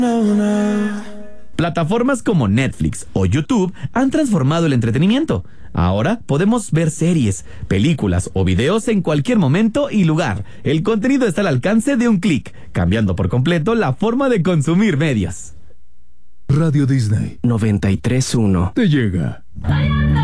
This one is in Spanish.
Plataformas como Netflix o YouTube han transformado el entretenimiento. Ahora podemos ver series, películas o videos en cualquier momento y lugar. El contenido está al alcance de un clic, cambiando por completo la forma de consumir medios. Radio Disney 93.1 te llega.